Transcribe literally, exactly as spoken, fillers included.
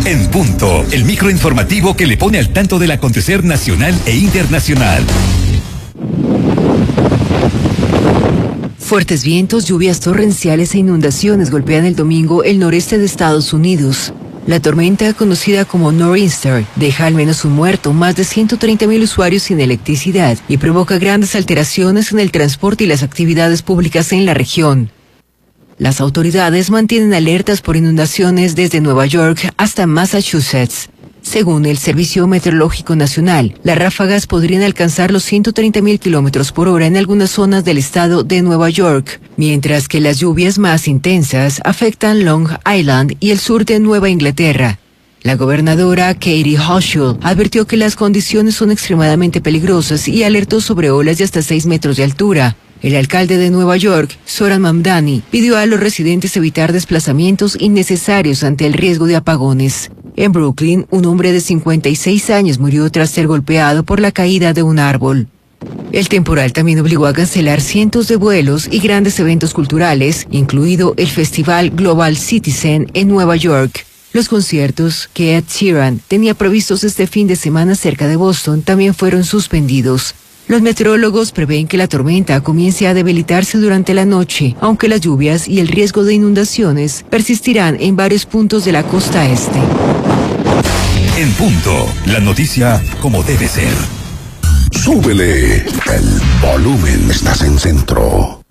En Punto, el microinformativo que le pone al tanto del acontecer nacional e internacional. Fuertes vientos, lluvias torrenciales e inundaciones golpean el domingo el noreste de Estados Unidos. La tormenta, conocida como Nor'easter, deja al menos un muerto, más de ciento treinta mil usuarios sin electricidad y provoca grandes alteraciones en el transporte y las actividades públicas en la región. Las autoridades mantienen alertas por inundaciones desde Nueva York hasta Massachusetts. Según el Servicio Meteorológico Nacional, las ráfagas podrían alcanzar los ciento treinta mil kilómetros por hora en algunas zonas del estado de Nueva York, mientras que las lluvias más intensas afectan Long Island y el sur de Nueva Inglaterra. La gobernadora Katie Hochul advirtió que las condiciones son extremadamente peligrosas y alertó sobre olas de hasta seis metros de altura. El alcalde de Nueva York, Zohran Mamdani, pidió a los residentes evitar desplazamientos innecesarios ante el riesgo de apagones. En Brooklyn, un hombre de cincuenta y seis años murió tras ser golpeado por la caída de un árbol. El temporal también obligó a cancelar cientos de vuelos y grandes eventos culturales, incluido el Festival Global Citizen en Nueva York. Los conciertos que Ed Sheeran tenía previstos este fin de semana cerca de Boston también fueron suspendidos. Los meteorólogos prevén que la tormenta comience a debilitarse durante la noche, aunque las lluvias y el riesgo de inundaciones persistirán en varios puntos de la costa este. En Punto, la noticia como debe ser. Súbele el volumen, estás en Centro.